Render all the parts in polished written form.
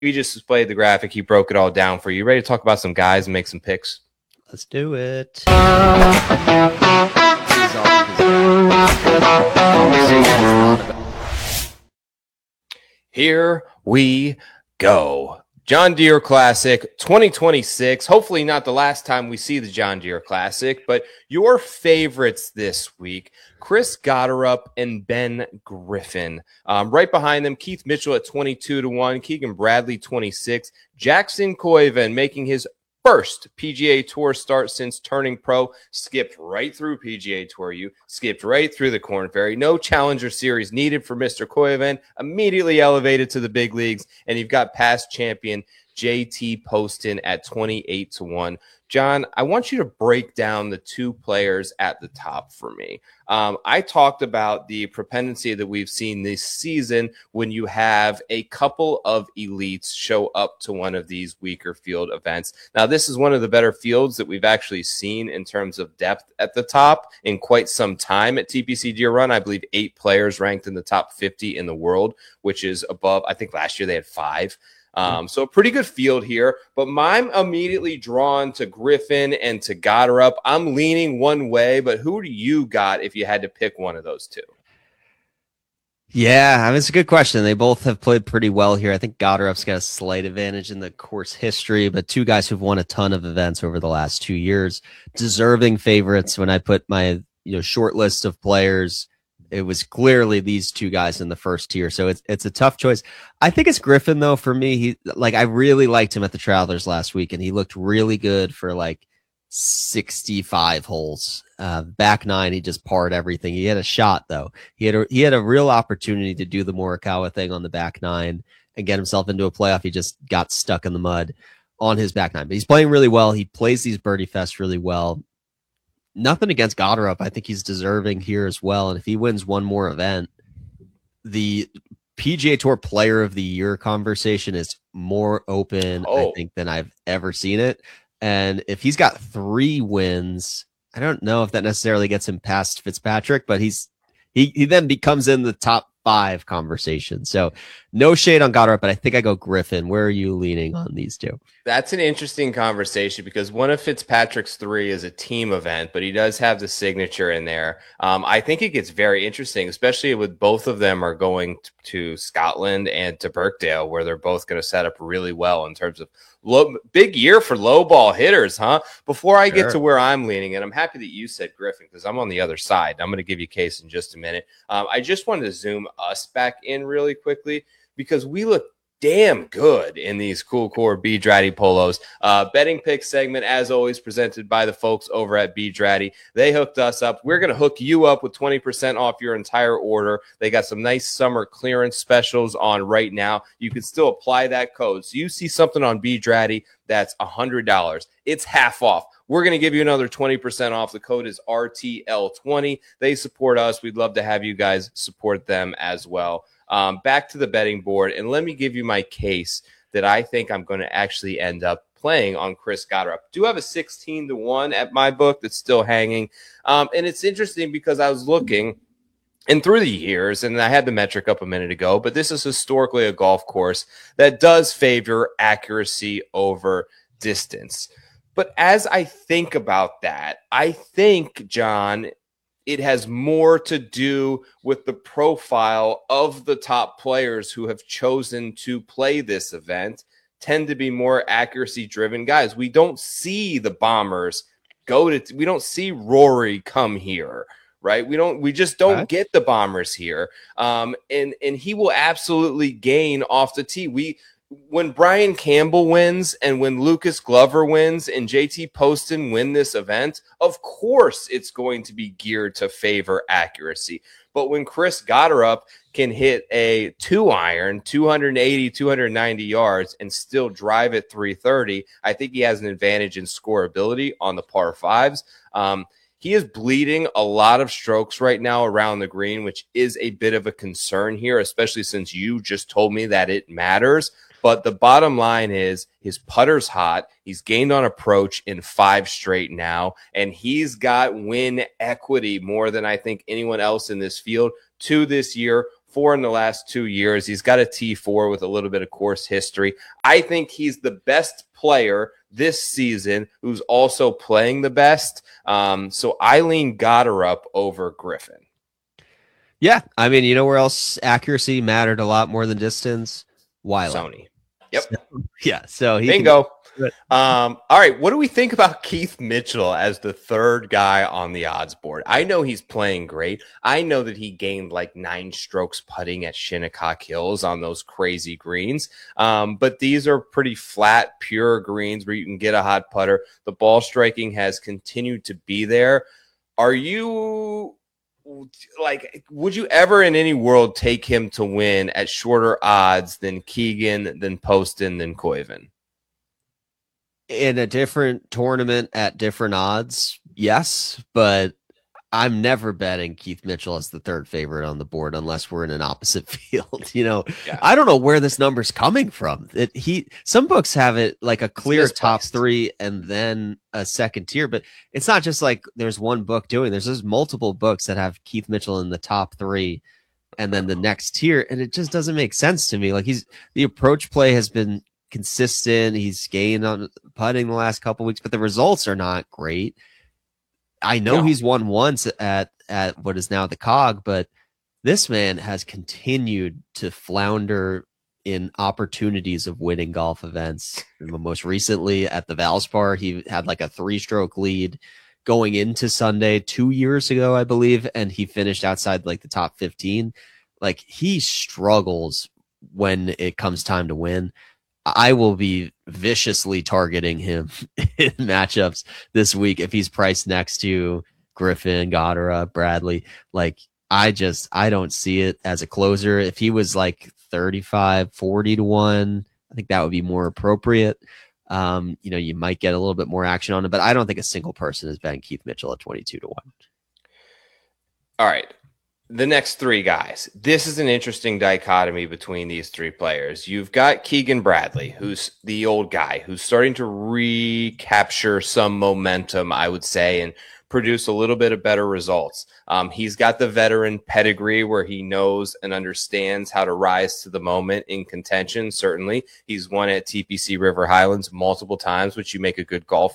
He just displayed the graphic. He broke it all down for you. Ready to talk about some guys and make some picks? Let's do it. Here we go. John Deere Classic 2026. Hopefully not the last time we see the John Deere Classic, but your favorites this week, Chris Gotterup and Ben Griffin. Right behind them, Keith Mitchell at 22-1, Keegan Bradley 26, Jackson Koiven making his first PGA Tour start since turning pro, skipped right through PGA Tour U, skipped right through the Korn Ferry. No Challenger Series needed for Mr. Koiven, immediately elevated to the big leagues, and you've got past champion JT Poston at 28-1. John, I want you to break down the two players at the top for me. I talked about the propensity that we've seen this season when you have a couple of elites show up to one of these weaker field events. Now, this is one of the better fields that we've actually seen in terms of depth at the top in quite some time at TPC Deere Run. I believe 8 players ranked in the top 50 in the world, which is above, I think last year they had 5. So a pretty good field here, but I'm immediately drawn to Griffin and to Gotterup. I'm leaning one way, but who do you got if you had to pick one of those two? Yeah, I mean, it's a good question. They both have played pretty well here. I think Gotterup's got a slight advantage in the course history, but two guys who've won a ton of events over the last 2 years, deserving favorites. When I put my short list of players, it was clearly these two guys in the first tier. So it's a tough choice. I think it's Griffin though. For me, I really liked him at the Travelers last week, and he looked really good for 65 holes. Back 9, he just parred everything. He had a shot though. He had a real opportunity to do the Morikawa thing on the back 9 and get himself into a playoff. He just got stuck in the mud on his back 9. But he's playing really well. He plays these birdie fests really well. Nothing against Gotterup. I think he's deserving here as well. And if he wins one more event, the PGA Tour Player of the Year conversation is more open, I think, than I've ever seen it. And if he's got 3 wins, I don't know if that necessarily gets him past Fitzpatrick, but he then becomes in the top 5 conversation. So no shade on Gotterup, but I think I go Griffin. Where are you leaning on these two? That's an interesting conversation because one of Fitzpatrick's 3 is a team event, but he does have the signature in there. I think it gets very interesting, especially with both of them are going to Scotland and to Birkdale, where they're both going to set up really well in terms of big year for low ball hitters, huh? Before I get to where I'm leaning, and I'm happy that you said Griffin because I'm on the other side. I'm going to give you a case in just a minute. I just wanted to zoom us back in really quickly because we look damn good in these Cool Core B-Dratty polos. Betting pick segment, as always, presented by the folks over at B-Dratty. They hooked us up. We're going to hook you up with 20% off your entire order. They got some nice summer clearance specials on right now. You can still apply that code. So you see something on B-Dratty that's $100. It's half off. We're going to give you another 20% off. The code is RTL20. They support us. We'd love to have you guys support them as well. Back to the betting board, and let me give you my case that I think I'm going to actually end up playing on Chris Gotterup. Do have a 16-1 at my book that's still hanging, and it's interesting because I was looking, and through the years, and I had the metric up a minute ago, but this is historically a golf course that does favor accuracy over distance. But as I think about that, I think, John, it has more to do with the profile of the top players who have chosen to play this event, tend to be more accuracy driven guys. We don't see the bombers we don't see Rory come here, right? We just don't get the bombers here. And he will absolutely gain off the tee. When Brian Campbell wins and when Lucas Glover wins and JT Poston win this event, of course it's going to be geared to favor accuracy. But when Chris Gotterup can hit a 2-iron, 280, 290 yards and still drive at 330, I think he has an advantage in scoreability on the par 5s. He is bleeding a lot of strokes right now around the green, which is a bit of a concern here, especially since you just told me that it matters. But the bottom line is his putter's hot. He's gained on approach in 5 straight now, and he's got win equity more than I think anyone else in this field to this year 4 in the last 2 years. He's got a T4 with a little bit of course history. I think he's the best player this season who's also playing the best. So I lean Goddard over Griffin. Yeah, I mean, you know where else accuracy mattered a lot more than distance? Weiler. Sony. Yep. So, yeah. So he bingo. All right. What do we think about Keith Mitchell as the third guy on the odds board? I know he's playing great. I know that he gained like 9 strokes putting at Shinnecock Hills on those crazy greens. But these are pretty flat, pure greens where you can get a hot putter. The ball striking has continued to be there. Are you like, would you ever in any world take him to win at shorter odds than Keegan, than Poston, than Koiven? In a different tournament at different odds, yes, but I'm never betting Keith Mitchell as the third favorite on the board unless we're in an opposite field. Yeah. I don't know where this number's coming from. Some books have it like a clear top 3 and then a second tier, but it's not just like there's one book doing. There's multiple books that have Keith Mitchell in the top 3 and then the next tier, and it just doesn't make sense to me. Like the approach play has been consistent. He's gained on putting the last couple weeks, but the results are not great. I know he's won once at what is now the COG, but this man has continued to flounder in opportunities of winning golf events. Most recently at the Valspar, he had like a 3-stroke lead going into Sunday 2 years ago, I believe, and he finished outside like the top 15. Like, he struggles when it comes time to win. I will be viciously targeting him in matchups this week if he's priced next to Griffin, Goddard, Bradley. Like, I don't see it as a closer. If he was like 35, 40 to 1, I think that would be more appropriate. You might get a little bit more action on it, but I don't think a single person is betting Keith Mitchell at 22 to 1. All right. The next 3 guys. This is an interesting dichotomy between these 3 players. You've got Keegan Bradley, who's the old guy, who's starting to recapture some momentum, I would say, and produce a little bit of better results. He's got the veteran pedigree where he knows and understands how to rise to the moment in contention. Certainly, he's won at TPC River Highlands multiple times, which you make a good golf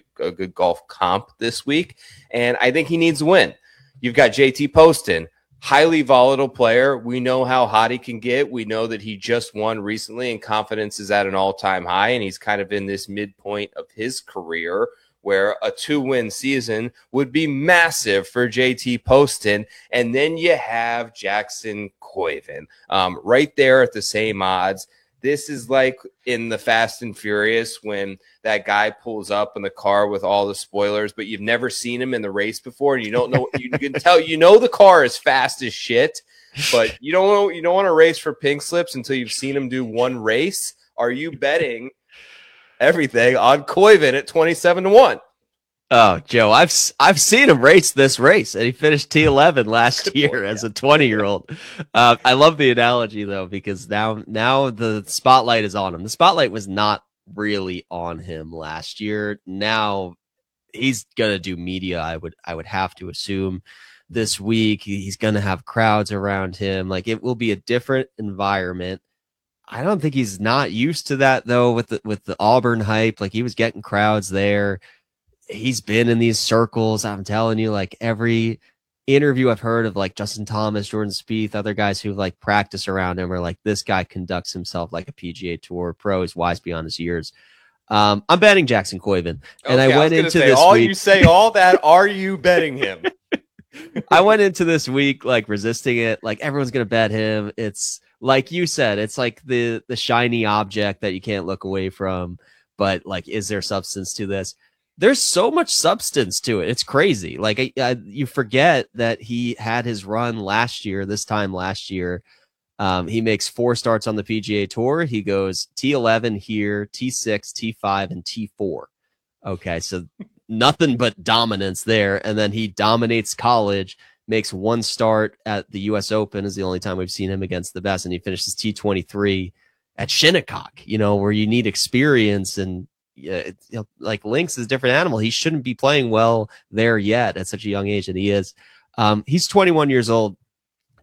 comp this week. And I think he needs to win. You've got JT Poston, highly volatile player. We know how hot he can get. We know that he just won recently and confidence is at an all-time high, and he's kind of in this midpoint of his career where a 2-win season would be massive for JT Poston. And then you have Jackson Koiven right there at the same odds. This is like in the Fast and Furious when that guy pulls up in the car with all the spoilers, but you've never seen him in the race before, and you don't know. You can tell the car is fast as shit, but you don't want to race for pink slips until you've seen him do one race. Are you betting everything on Koiven at 27 to 1? Oh, Joe, I've seen him race this race, and he finished T11 last year as a 20-year-old. I love the analogy though, because now the spotlight is on him. The spotlight was not really on him last year. Now he's gonna do media. I would have to assume this week he's gonna have crowds around him. Like, it will be a different environment. I don't think he's not used to that though. With the Auburn hype, like, he was getting crowds there. He's been in these circles. I'm telling you, like, every interview I've heard of, like, Justin Thomas, Jordan Spieth, other guys who like practice around him are like, this guy conducts himself like a PGA Tour pro. He's wise beyond his years. I'm betting Jackson Koiven, and okay, I went into this all week. You say all that. Are you betting him? I went into this week like resisting it. Like, everyone's gonna bet him. It's like you said. It's like the shiny object that you can't look away from. But like, is there substance to this? There's so much substance to it. It's crazy. Like, you forget that he had his run this time last year. He makes 4 starts on the PGA Tour. He goes T11 here, T6, T5, and T4. Okay, so nothing but dominance there. And then he dominates college, makes 1 start at the U.S. Open, is the only time we've seen him against the best. And he finishes T23 at Shinnecock, where you need experience. And like, Links is a different animal. He shouldn't be playing well there yet at such a young age, and he is. He's 21 years old.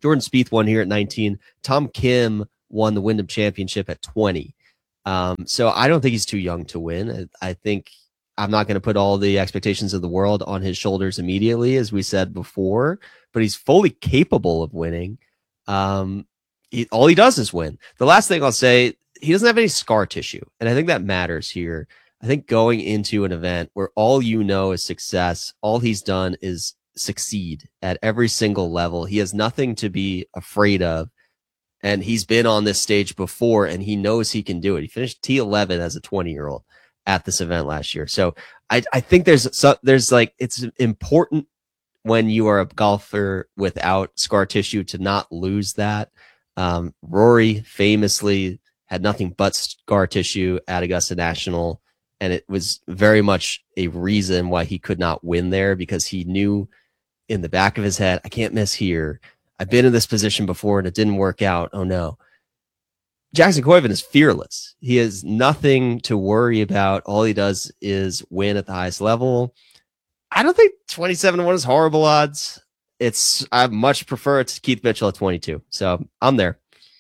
Jordan Spieth won here at 19. Tom Kim won the Wyndham Championship at 20. So I don't think he's too young to win. I think I'm not going to put all the expectations of the world on his shoulders immediately, as we said before, but he's fully capable of winning. All he does is win. The last thing I'll say, he doesn't have any scar tissue, and I think that matters here. I think going into an event where all you know is success, all he's done is succeed at every single level. He has nothing to be afraid of, and he's been on this stage before, and he knows he can do it. He finished T11 as a 20-year-old at this event last year. So I think there's like, it's important when you are a golfer without scar tissue to not lose that. Rory famously had nothing but scar tissue at Augusta National, and it was very much a reason why he could not win there, because he knew in the back of his head, I can't miss here. I've been in this position before and it didn't work out. Oh no. Jackson Koivin is fearless. He has nothing to worry about. All he does is win at the highest level. I don't think 27-1 is horrible odds. I much prefer it to Keith Mitchell at 22. So I'm there.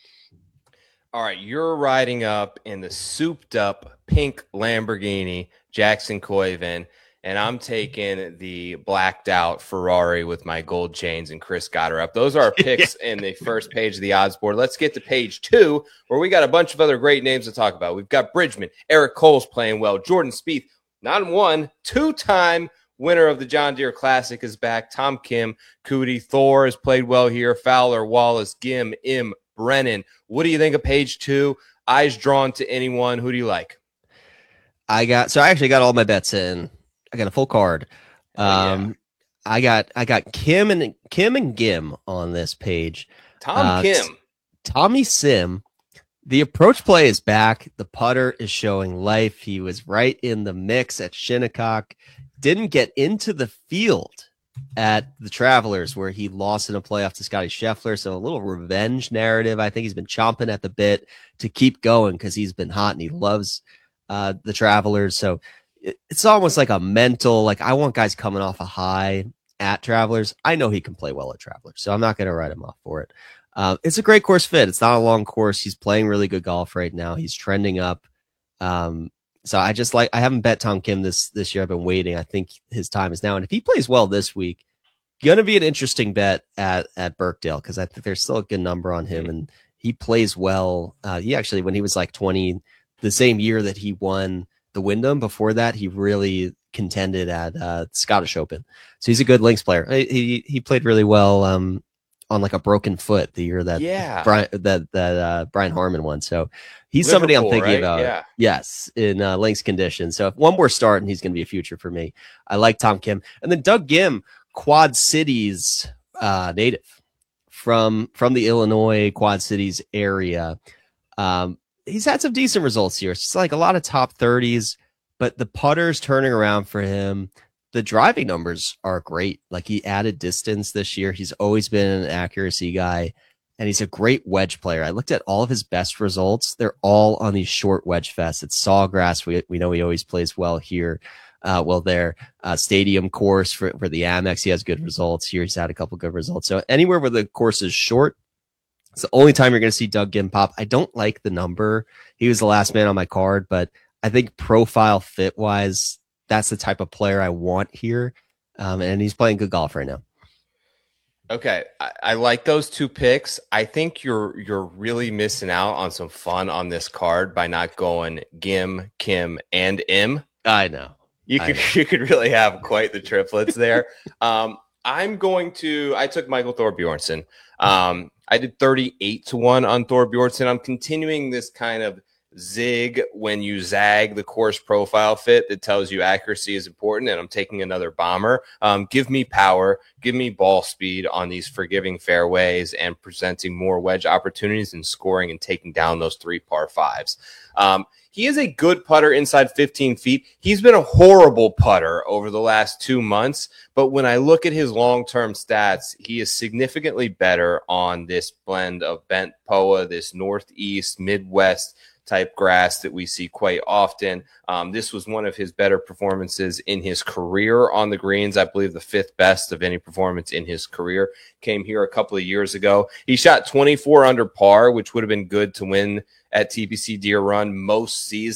All right, you're riding up in the souped up pink Lamborghini, Jackson Koivin, and I'm taking the blacked out Ferrari with my gold chains and Chris Gotterup. Those are our picks in the first page of the odds board. Let's get to page 2, where we got a bunch of other great names to talk about. We've got Bridgman, Eric Cole's playing well, Jordan Spieth, not one, 2-time winner of the John Deere Classic is back. Tom Kim, Cootie, Thor has played well here. Fowler, Wallace, Gim, Im, Brennan. What do you think of page 2? Eyes drawn to anyone. Who do you like? I actually got all my bets in. I got a full card. Yeah. I got Kim and Gim on this page. Tommy Sim. The approach play is back. The putter is showing life. He was right in the mix at Shinnecock. Didn't get into the field at the Travelers, where he lost in a playoff to Scotty Scheffler. So a little revenge narrative. I think he's been chomping at the bit to keep going because he's been hot and he loves the Travelers. So it's almost like a mental, like, I want guys coming off a high at Travelers. I know he can play well at Travelers, so I'm not going to write him off for it. It's a great course fit. It's not a long course. He's playing really good golf right now. He's trending up. So I haven't bet Tom Kim this year. I've been waiting. I think his time is now. And if he plays well this week, going to be an interesting bet at Birkdale, because I think there's still a good number on him, and he plays well. He actually, when he was like 20, the same year that he won the Wyndham, before that, he really contended at Scottish Open. So he's a good links player. He played really well on like a broken foot the year that Brian Harmon won. So he's Liverpool, somebody I'm thinking right? about. Yeah. Yes, in links condition. So if one more start, and he's going to be a future for me. I like Tom Kim. And then Doug Gim, Quad Cities native from the Illinois Quad Cities area. He's had some decent results here. It's just like a lot of top 30s, but the putter's turning around for him. The driving numbers are great. Like, he added distance this year. He's always been an accuracy guy, and he's a great wedge player. I looked at all of his best results. They're all on these short wedge fests. It's Sawgrass. We know he always plays well here. There, stadium course for the Amex. He has good results here. He's had a couple good results. So anywhere where the course is short, it's the only time you're going to see Doug Gim pop. I don't like the number. He was the last man on my card, but I think profile fit wise, that's the type of player I want here. And he's playing good golf right now. Okay, I like those two picks. I think you're really missing out on some fun on this card by not going Gim, Kim, and Im. I know. You could really have quite the triplets there. I took Michael Thorbjornsen. I did 38-1 on Thorbjornsen. I'm continuing this kind of zig when you zag the course profile fit that tells you accuracy is important, and I'm taking another bomber. Give me power, give me ball speed on these forgiving fairways and presenting more wedge opportunities and scoring and taking down those 3 par 5s. He is a good putter inside 15 feet. He's been a horrible putter over the last 2 months, but when I look at his long-term stats, he is significantly better on this blend of bent POA, this Northeast, Midwest type grass that we see quite often. This was one of his better performances in his career on the greens. I believe the 5th best of any performance in his career. Came here a couple of years ago. He shot 24 under par, which would have been good to win at TPC Deer Run most seasons.